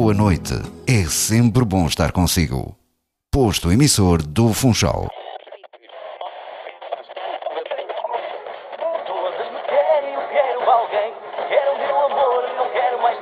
boa noite. É sempre bom estar consigo. Posto emissor do Funchal. Todas me querem, eu quero alguém. Quero o meu amor, não quero mais